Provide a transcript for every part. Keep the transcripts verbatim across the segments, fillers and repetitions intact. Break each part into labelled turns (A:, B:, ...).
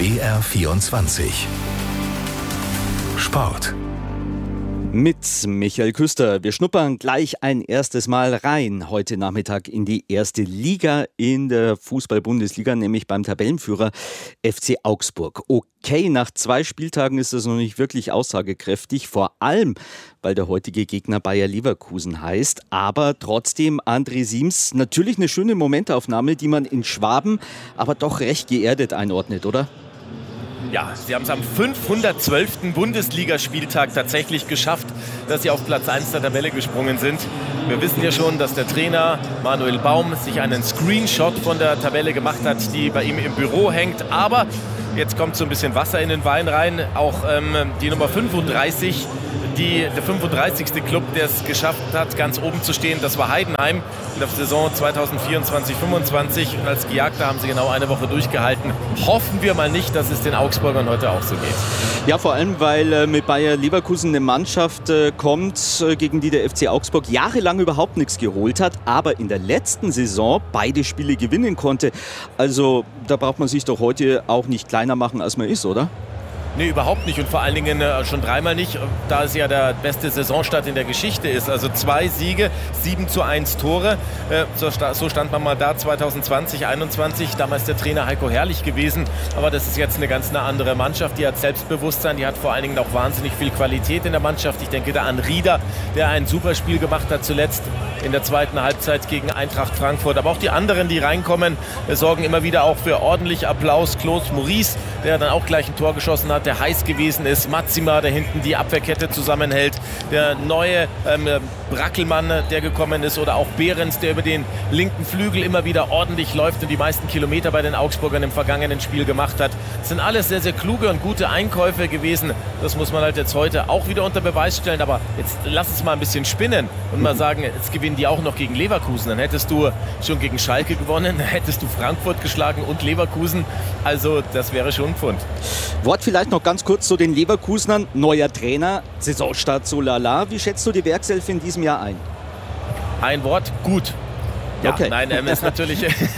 A: B R vierundzwanzig Sport.
B: Mit Michael Küster. Wir schnuppern gleich ein erstes Mal rein heute Nachmittag in die erste Liga in der Fußball-Bundesliga, nämlich beim Tabellenführer F C Augsburg. Okay, nach zwei Spieltagen ist das noch nicht wirklich aussagekräftig, vor allem, weil der heutige Gegner Bayer Leverkusen heißt. Aber trotzdem, André Siems, natürlich eine schöne Momentaufnahme, die man in Schwaben aber doch recht geerdet einordnet, oder?
C: Ja, sie haben es am fünfhundertzwölften Bundesligaspieltag tatsächlich geschafft, dass sie auf Platz eins der Tabelle gesprungen sind. Wir wissen ja schon, dass der Trainer Manuel Baum sich einen Screenshot von der Tabelle gemacht hat, die bei ihm im Büro hängt. Aber jetzt kommt so ein bisschen Wasser in den Wein rein. Auch ähm, die Nummer fünfunddreißig, die, der fünfunddreißigste Club, der es geschafft hat, ganz oben zu stehen, das war Heidenheim in der Saison zweitausendvierundzwanzig fünfundzwanzig. Und als Gejagter haben sie genau eine Woche durchgehalten. Hoffen wir mal nicht, dass es den Augsburgern heute auch so geht.
B: Ja, vor allem, weil äh, mit Bayer Leverkusen eine Mannschaft äh, kommt, äh, gegen die der F C Augsburg jahrelang überhaupt nichts geholt hat, aber in der letzten Saison beide Spiele gewinnen konnte. Also da braucht man sich doch heute auch nicht kleiner machen, als man ist, oder?
C: Nee, überhaupt nicht und vor allen Dingen äh, schon dreimal nicht, da es ja der beste Saisonstart in der Geschichte ist. Also zwei Siege, sieben zu eins Tore. Äh, so, sta- so stand man mal da zweitausendzwanzig einundzwanzig, damals der Trainer Heiko Herrlich gewesen. Aber das ist jetzt eine ganz eine andere Mannschaft, die hat Selbstbewusstsein, die hat vor allen Dingen auch wahnsinnig viel Qualität in der Mannschaft. Ich denke da an Rieder, der ein super Spiel gemacht hat zuletzt in der zweiten Halbzeit gegen Eintracht Frankfurt. Aber auch die anderen, die reinkommen, äh, sorgen immer wieder auch für ordentlich Applaus. Claude Maurice, der dann auch gleich ein Tor geschossen hat, der heiß gewesen ist. Matsima, der hinten die Abwehrkette zusammenhält. Der neue ähm, Brackelmann, der gekommen ist. Oder auch Behrens, der über den linken Flügel immer wieder ordentlich läuft und die meisten Kilometer bei den Augsburgern im vergangenen Spiel gemacht hat. Das sind alles sehr, sehr kluge und gute Einkäufe gewesen. Das muss man halt jetzt heute auch wieder unter Beweis stellen. Aber jetzt lass es mal ein bisschen spinnen und mal sagen, jetzt gewinnen die auch noch gegen Leverkusen. Dann hättest du schon gegen Schalke gewonnen, dann hättest du Frankfurt geschlagen und Leverkusen. Also das wäre schon ein Pfund.
B: Wort vielleicht noch ganz kurz zu den Leverkusenern. Neuer Trainer, Saisonstart so lala. Wie schätzt du die Werkself in diesem Jahr ein?
C: Ein Wort, gut. Ja,
B: okay.
C: Nein, ähm, ist natürlich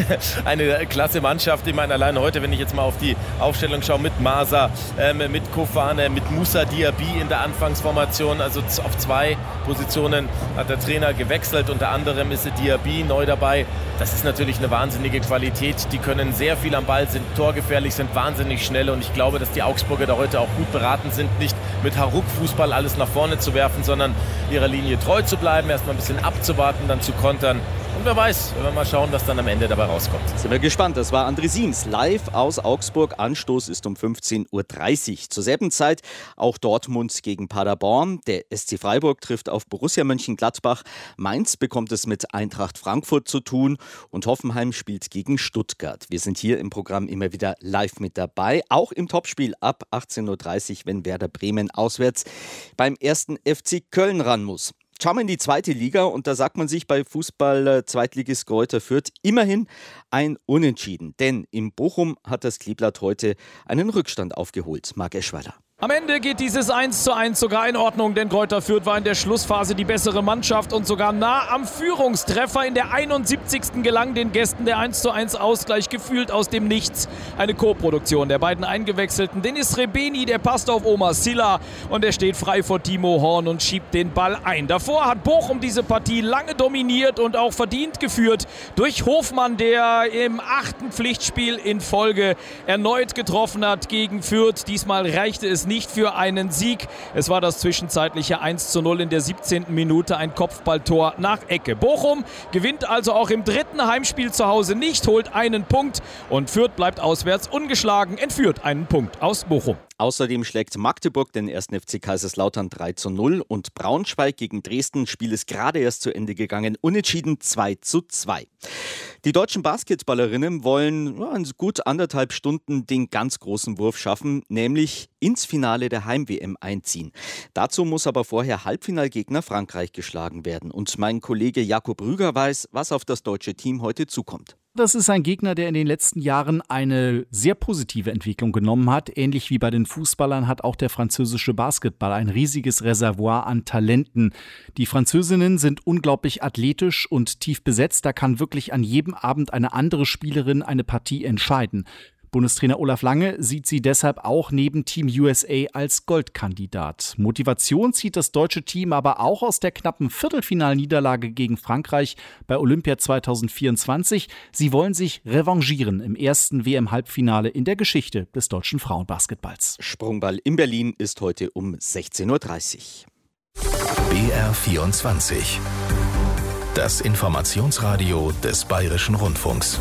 C: eine klasse Mannschaft. Ich meine, allein heute, wenn ich jetzt mal auf die Aufstellung schaue, mit Masa, ähm, mit Kofane, mit Moussa Diaby in der Anfangsformation, also auf zwei Positionen hat der Trainer gewechselt. Unter anderem ist Diaby neu dabei. Das ist natürlich eine wahnsinnige Qualität. Die können sehr viel am Ball, sind torgefährlich, sind wahnsinnig schnell. Und ich glaube, dass die Augsburger da heute auch gut beraten sind, nicht mit Haruk-Fußball alles nach vorne zu werfen, sondern ihrer Linie treu zu bleiben, erstmal ein bisschen abzuwarten, dann zu kontern. Und wer weiß, wenn wir mal schauen, was dann am Ende dabei rauskommt.
B: Sind wir gespannt. Das war André Siems live aus Augsburg. Anstoß ist um fünfzehn Uhr dreißig. Zur selben Zeit auch Dortmund gegen Paderborn. Der S C Freiburg trifft auf Borussia Mönchengladbach. Mainz bekommt es mit Eintracht Frankfurt zu tun. Und Hoffenheim spielt gegen Stuttgart. Wir sind hier im Programm immer wieder live mit dabei. Auch im Topspiel ab achtzehn Uhr dreißig, wenn Werder Bremen auswärts beim ersten F C Köln ran muss. Schauen wir in die zweite Liga und da sagt man sich bei Fußball-Zweitligist Greuther Fürth immerhin ein Unentschieden. Denn in Bochum hat das Kleeblatt heute einen Rückstand aufgeholt. Marc Eschweiler.
D: Am Ende geht dieses eins zu eins sogar in Ordnung, denn Greuther Fürth war in der Schlussphase die bessere Mannschaft und sogar nah am Führungstreffer. In der einundsiebzigsten gelang den Gästen der eins zu eins Ausgleich, gefühlt aus dem Nichts. Eine Co-Produktion der beiden Eingewechselten. Denis Rebeni, der passt auf Omar Silla und er steht frei vor Timo Horn und schiebt den Ball ein. Davor hat Bochum diese Partie lange dominiert und auch verdient geführt durch Hofmann, der im achten Pflichtspiel in Folge erneut getroffen hat gegen Fürth. Diesmal reichte es nicht für einen Sieg. Es war das zwischenzeitliche eins zu null in der siebzehnten Minute, ein Kopfballtor nach Ecke. Bochum gewinnt also auch im dritten Heimspiel zu Hause nicht, holt einen Punkt und Fürth bleibt auswärts ungeschlagen, entführt einen Punkt aus Bochum.
B: Außerdem schlägt Magdeburg den ersten F C Kaiserslautern drei zu null und Braunschweig gegen Dresden, Spiel ist gerade erst zu Ende gegangen, unentschieden zwei zu zwei. Die deutschen Basketballerinnen wollen ja, in gut anderthalb Stunden den ganz großen Wurf schaffen, nämlich ins Finale der Heim-W M einziehen. Dazu muss aber vorher Halbfinalgegner Frankreich geschlagen werden. Und mein Kollege Jakob Rüger weiß, was auf das deutsche Team heute zukommt.
E: Das ist ein Gegner, der in den letzten Jahren eine sehr positive Entwicklung genommen hat. Ähnlich wie bei den Fußballern hat auch der französische Basketball ein riesiges Reservoir an Talenten. Die Französinnen sind unglaublich athletisch und tief besetzt. Da kann wirklich an jedem Abend eine andere Spielerin eine Partie entscheiden. Bundestrainer Olaf Lange sieht sie deshalb auch neben Team U S A als Goldkandidat. Motivation zieht das deutsche Team aber auch aus der knappen Viertelfinalniederlage gegen Frankreich bei Olympia zweitausendvierundzwanzig. Sie wollen sich revanchieren im ersten W M-Halbfinale in der Geschichte des deutschen Frauenbasketballs.
B: Sprungball in Berlin ist heute um sechzehn Uhr dreißig.
A: B R vierundzwanzig. Das Informationsradio des Bayerischen Rundfunks.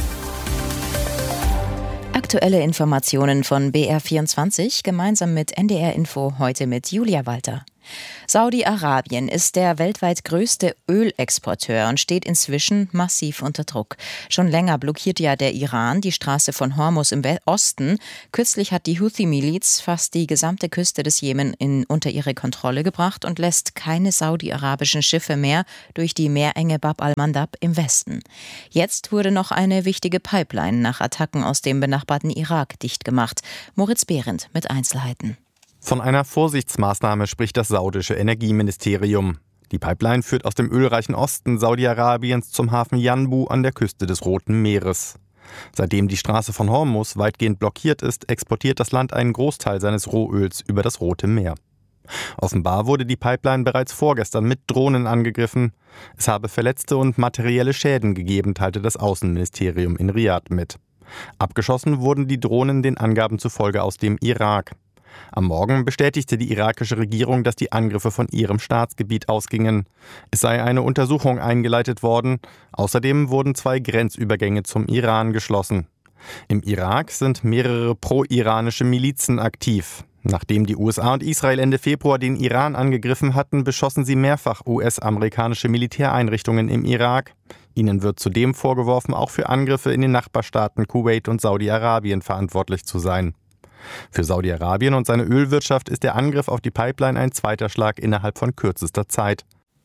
F: Aktuelle Informationen von B R vierundzwanzig gemeinsam mit N D R Info heute mit Julia Walter. Saudi-Arabien ist der weltweit größte Ölexporteur und steht inzwischen massiv unter Druck. Schon länger blockiert ja der Iran die Straße von Hormuz im Osten. Kürzlich hat die Houthi-Miliz fast die gesamte Küste des Jemen in, unter ihre Kontrolle gebracht und lässt keine saudi-arabischen Schiffe mehr durch die Meerenge Bab al-Mandab im Westen. Jetzt wurde noch eine wichtige Pipeline nach Attacken aus dem benachbarten Irak dicht gemacht. Moritz Behrendt mit Einzelheiten.
G: Von einer Vorsichtsmaßnahme spricht das saudische Energieministerium. Die Pipeline führt aus dem ölreichen Osten Saudi-Arabiens zum Hafen Yanbu an der Küste des Roten Meeres. Seitdem die Straße von Hormuz weitgehend blockiert ist, exportiert das Land einen Großteil seines Rohöls über das Rote Meer. Offenbar wurde die Pipeline bereits vorgestern mit Drohnen angegriffen. Es habe Verletzte und materielle Schäden gegeben, teilte das Außenministerium in Riad mit. Abgeschossen wurden die Drohnen den Angaben zufolge aus dem Irak. Am Morgen bestätigte die irakische Regierung, dass die Angriffe von ihrem Staatsgebiet ausgingen. Es sei eine Untersuchung eingeleitet worden. Außerdem wurden zwei Grenzübergänge zum Iran geschlossen. Im Irak sind mehrere pro-iranische Milizen aktiv. Nachdem die U S A und Israel Ende Februar den Iran angegriffen hatten, beschossen sie mehrfach U S-amerikanische Militäreinrichtungen im Irak. Ihnen wird zudem vorgeworfen, auch für Angriffe in den Nachbarstaaten Kuwait und Saudi-Arabien verantwortlich zu sein. Für Saudi-Arabien und seine Ölwirtschaft ist der Angriff auf die Pipeline ein zweiter Schlag innerhalb von kürzester Zeit.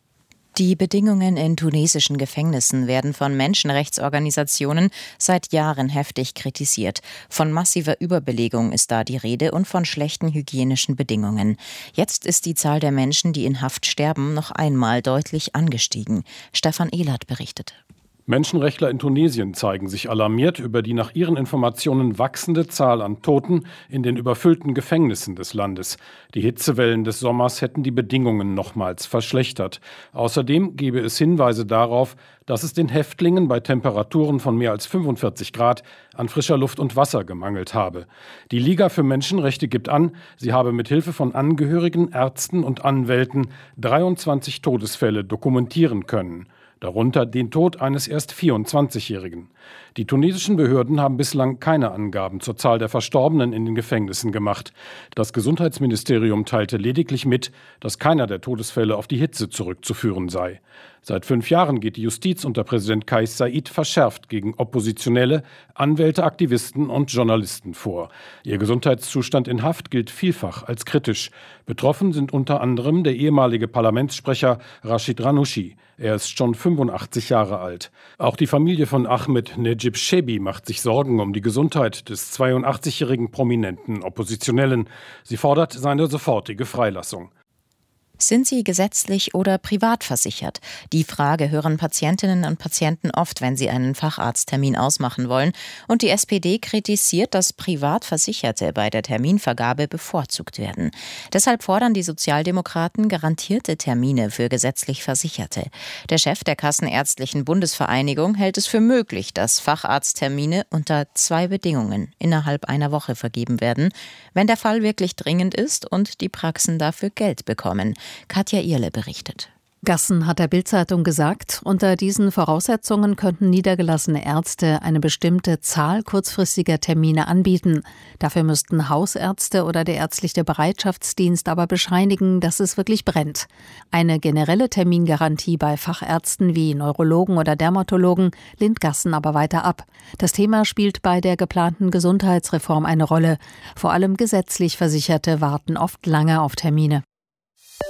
F: Die Bedingungen in tunesischen Gefängnissen werden von Menschenrechtsorganisationen seit Jahren heftig kritisiert. Von massiver Überbelegung ist da die Rede und von schlechten hygienischen Bedingungen. Jetzt ist die Zahl der Menschen, die in Haft sterben, noch einmal deutlich angestiegen. Stefan Ehlert berichtet.
H: Menschenrechtler in Tunesien zeigen sich alarmiert über die nach ihren Informationen wachsende Zahl an Toten in den überfüllten Gefängnissen des Landes. Die Hitzewellen des Sommers hätten die Bedingungen nochmals verschlechtert. Außerdem gebe es Hinweise darauf, dass es den Häftlingen bei Temperaturen von mehr als fünfundvierzig Grad an frischer Luft und Wasser gemangelt habe. Die Liga für Menschenrechte gibt an, sie habe mit Hilfe von Angehörigen, Ärzten und Anwälten dreiundzwanzig Todesfälle dokumentieren können. Darunter den Tod eines erst vierundzwanzigjährigen. Die tunesischen Behörden haben bislang keine Angaben zur Zahl der Verstorbenen in den Gefängnissen gemacht. Das Gesundheitsministerium teilte lediglich mit, dass keiner der Todesfälle auf die Hitze zurückzuführen sei. Seit fünf Jahren geht die Justiz unter Präsident Kais Saied verschärft gegen Oppositionelle, Anwälte, Aktivisten und Journalisten vor. Ihr Gesundheitszustand in Haft gilt vielfach als kritisch. Betroffen sind unter anderem der ehemalige Parlamentssprecher Rashid Ranouchi. Er ist schon fünfundachtzig Jahre alt. Auch die Familie von Ahmed Necip Shebi macht sich Sorgen um die Gesundheit des zweiundachtzigjährigen prominenten Oppositionellen. Sie fordert seine sofortige Freilassung.
F: Sind sie gesetzlich oder privat versichert? Die Frage hören Patientinnen und Patienten oft, wenn sie einen Facharzttermin ausmachen wollen. Und die S P D kritisiert, dass Privatversicherte bei der Terminvergabe bevorzugt werden. Deshalb fordern die Sozialdemokraten garantierte Termine für gesetzlich Versicherte. Der Chef der Kassenärztlichen Bundesvereinigung hält es für möglich, dass Facharzttermine unter zwei Bedingungen innerhalb einer Woche vergeben werden, wenn der Fall wirklich dringend ist und die Praxen dafür Geld bekommen. Katja Irle berichtet.
I: Gassen hat der Bild-Zeitung gesagt, unter diesen Voraussetzungen könnten niedergelassene Ärzte eine bestimmte Zahl kurzfristiger Termine anbieten. Dafür müssten Hausärzte oder der ärztliche Bereitschaftsdienst aber bescheinigen, dass es wirklich brennt. Eine generelle Termingarantie bei Fachärzten wie Neurologen oder Dermatologen lehnt Gassen aber weiter ab. Das Thema spielt bei der geplanten Gesundheitsreform eine Rolle. Vor allem gesetzlich Versicherte warten oft lange auf Termine.